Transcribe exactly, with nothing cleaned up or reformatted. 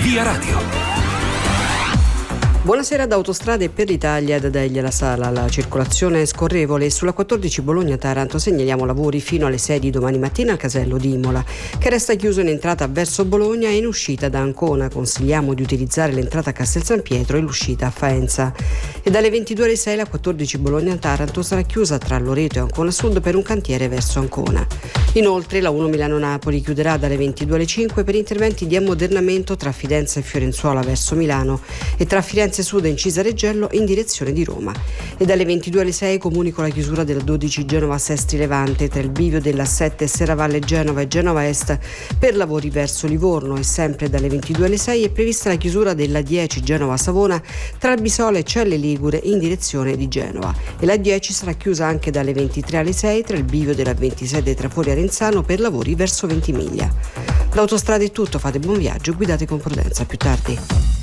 Via Radio. Buonasera da Autostrade per l'Italia, da Deglia La Sala. La circolazione è scorrevole. Sulla quattordici Bologna-Taranto segnaliamo lavori fino alle sei di domani mattina al casello di Imola, che resta chiuso in entrata verso Bologna e in uscita da Ancona. Consigliamo di utilizzare l'entrata a Castel San Pietro e l'uscita a Faenza. E dalle ventidue alle sei la quattordici Bologna-Taranto sarà chiusa tra Loreto e Ancona Sud per un cantiere verso Ancona. Inoltre la uno Milano-Napoli chiuderà dalle ventidue alle cinque per interventi di ammodernamento tra Fidenza e Fiorenzuola verso Milano e tra Firenze Sud e Incisa Reggello in direzione di Roma. E dalle ventidue alle sei comunico la chiusura della dodici Genova-Sestri Levante tra il bivio della sette Serravalle Genova e Genova Est per lavori verso Livorno, e sempre dalle ventidue alle sei è prevista la chiusura della dieci Genova-Savona tra Bisola e Celle Ligure in direzione di Genova, e la dieci sarà chiusa anche dalle ventitré alle sei tra il bivio della ventisei dei Trafori Arenzano per lavori verso Ventimiglia. Da Autostrade è tutto, fate buon viaggio e guidate con prudenza. A più tardi.